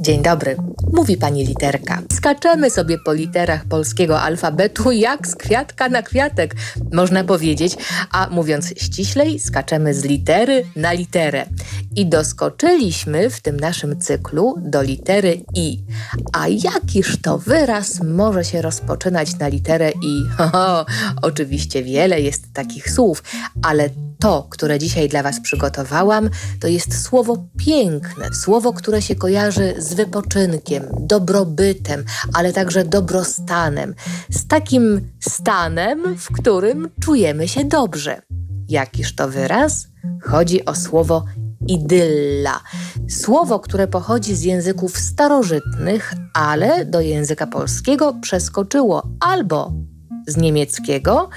Dzień dobry, mówi pani literka. Skaczemy sobie po literach polskiego alfabetu jak z kwiatka na kwiatek, można powiedzieć, a mówiąc ściślej, skaczemy z litery na literę. I doskoczyliśmy w tym naszym cyklu do litery I. A jakiż to wyraz może się rozpoczynać na literę I? Oczywiście wiele jest takich słów, ale to, które dzisiaj dla Was przygotowałam, to jest słowo piękne, słowo, które się kojarzy z wypoczynkiem, dobrobytem, ale także dobrostanem. Z takim stanem, w którym czujemy się dobrze. Jakiż to wyraz? Chodzi o słowo idylla. Słowo, które pochodzi z języków starożytnych, ale do języka polskiego przeskoczyło albo z niemieckiego,